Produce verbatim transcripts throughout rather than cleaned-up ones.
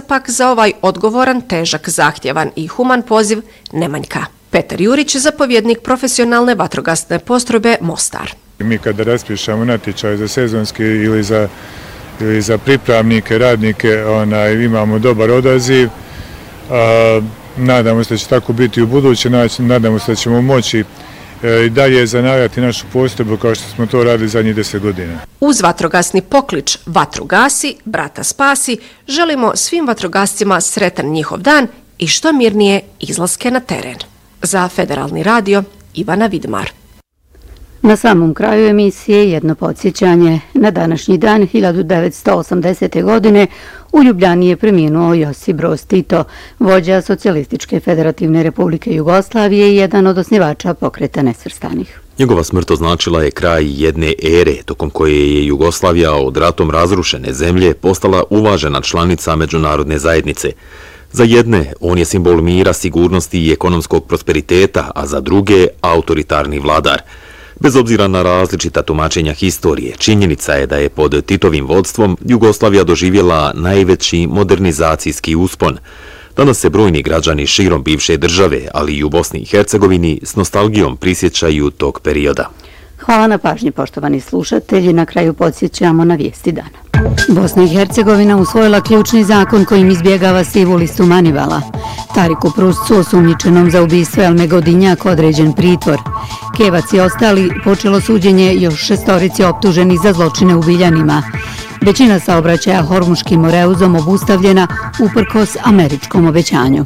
pak za ovaj odgovoran, težak, zahtjevan i human poziv ne manjka. Petar Jurić, zapovjednik profesionalne vatrogasne postrojbe Mostar. Mi kada raspišemo natječaj za sezonske ili za, ili za pripravnike, radnike, onaj, imamo dobar odaziv. A, nadamo se da će tako biti u buduće, nadamo se da ćemo moći i dalje zanavljati našu postrojbu kao što smo to radili zadnjih deset godina. Uz vatrogasni poklič Vatru gasi, brata spasi, želimo svim vatrogascima sretan njihov dan i što mirnije izlaske na teren. Za Federalni radio, Ivana Vidmar. Na samom kraju emisije jedno podsjećanje. Na današnji dan hiljadu devetsto osamdesete. godine u Ljubljani je preminuo Josip Broz Tito, vođa Socijalističke federativne republike Jugoslavije i jedan od osnivača Pokreta nesvrstanih. Njegova smrt označila je kraj jedne ere, tokom koje je Jugoslavija od ratom razrušene zemlje postala uvažena članica međunarodne zajednice. Za jedne, on je simbol mira, sigurnosti i ekonomskog prosperiteta, a za druge, autoritarni vladar. Bez obzira na različita tumačenja historije, činjenica je da je pod Titovim vodstvom Jugoslavija doživjela najveći modernizacijski uspon. Danas se brojni građani širom bivše države, ali i u Bosni i Hercegovini, s nostalgijom prisjećaju tog perioda. Hvala na pažnji, poštovani slušatelji. Na kraju podsjećamo na vijesti dana. Bosna i Hercegovina usvojila ključni zakon kojim izbjegava sivu listu Manivala. Tariku Pruscu, osumnjičenom za ubistvo Elme Godinjak, određen pritvor. Kevac i ostali počelo suđenje još šestorici optuženih za zločine u Biljanima. Većina saobraćaja Hormuškim Moreuzom obustavljena uprkos američkom obećanju.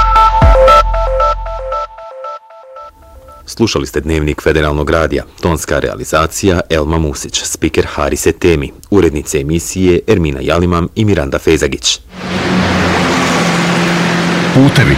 Slušali ste Dnevnik Federalnog radija, tonska realizacija Elma Musić, spiker Harise Temi, urednice emisije Ermina Jalimam i Miranda Fejzagić. Putevi.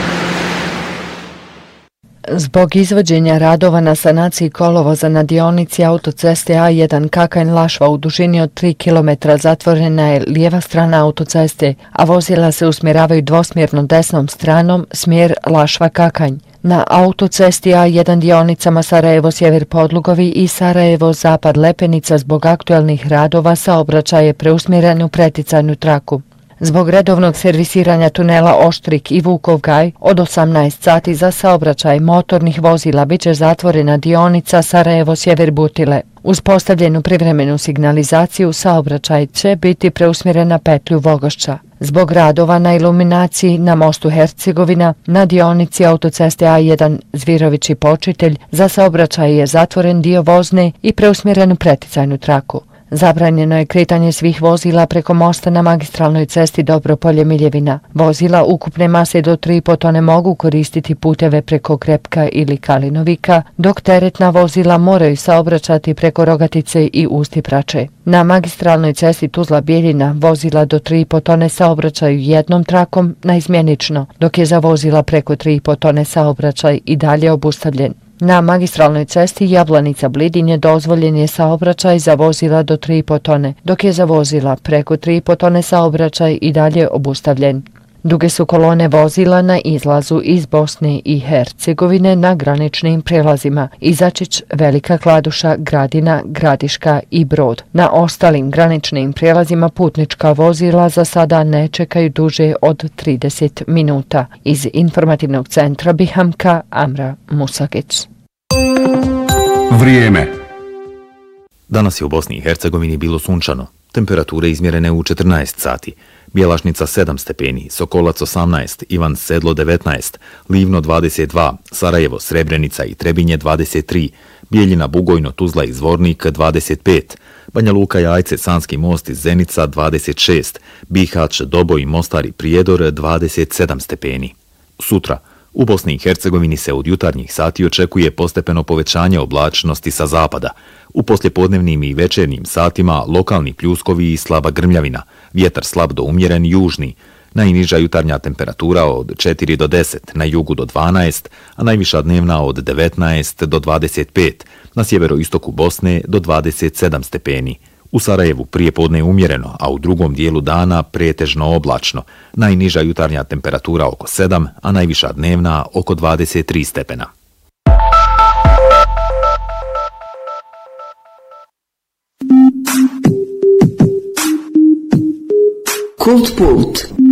Zbog izvođenja radova na sanaciji kolovoza na dionici autoceste A jedan Kakanj-Lašva u dužini od tri kilometra zatvorena je lijeva strana autoceste, a vozila se usmjeravaju dvosmjerno desnom stranom, smjer Lašva-Kakanj. Na autocesti A jedan dionicama Sarajevo-Sjever Podlugovi i Sarajevo-Zapad Lepenica zbog aktualnih radova saobraćaj je preusmjeren u preticajnu traku. Zbog redovnog servisiranja tunela Oštrik i Vukov Gaj od osamnaest sati za saobraćaj motornih vozila biće zatvorena dionica Sarajevo-Sjever Butile. Uz postavljenu privremenu signalizaciju saobraćaj će biti preusmjeren na petlju Vogošća. Zbog radova na iluminaciji na mostu Hercegovina na dionici autoceste A jedan Zvirović i Počitelj za saobraćaj je zatvoren dio vozne i preusmjeren u preticajnu traku. Zabranjeno je kretanje svih vozila preko mosta na magistralnoj cesti Dobropolje-Miljevina. Vozila ukupne mase do tri i po tone mogu koristiti puteve preko Krepka ili Kalinovika, dok teretna vozila moraju saobraćati preko Rogatice i Ustiprače. Na magistralnoj cesti Tuzla-Bijeljina vozila do tri i po tone saobraćaju jednom trakom naizmjenično, dok je za vozila preko tri i po tone saobraćaj i dalje obustavljen. Na magistralnoj cesti Jablanica-Blidinje dozvoljen je saobraćaj za vozila do tri i po tone, dok je za vozila preko tri i po tone saobraćaj i dalje obustavljen. Duge su kolone vozila na izlazu iz Bosne i Hercegovine na graničnim prelazima Izačić, Velika Kladuša, Gradina, Gradiška i Brod. Na ostalim graničnim prelazima putnička vozila za sada ne čekaju duže od trideset minuta. Iz informativnog centra Bihamka, Amra Musakić. Vrijeme. Danas je u Bosni i Hercegovini bilo sunčano. Temperature izmjerene u četrnaest sati. Bjelašnica sedam stepeni, Sokolac osamnaest, Ivan Sedlo devetnaest, Livno dvadeset dva, Sarajevo, Srebrenica i Trebinje dvadeset tri, Bijeljina, Bugojno, Tuzla i Zvornik dvadeset pet, Banja Luka, Jajce, Sanski most i Zenica dvadeset šest, Bihać, Doboj, Mostar i Prijedor dvadeset sedam stepeni. Sutra, u Bosni i Hercegovini se od jutarnjih sati očekuje postepeno povećanje oblačnosti sa zapada. U poslijepodnevnim i večernjim satima lokalni pljuskovi i slaba grmljavina, vjetar slab do umjeren južni, najniža jutarnja temperatura od četiri do deset, na jugu do dvanaest, a najviša dnevna od devetnaest do dvadeset pet, na sjeveroistoku Bosne do dvadeset sedam stepeni. U Sarajevu prije podne umjereno, a u drugom dijelu dana pretežno oblačno. Najniža jutarnja temperatura oko sedam, a najviša dnevna oko dvadeset tri stepena. Kult put.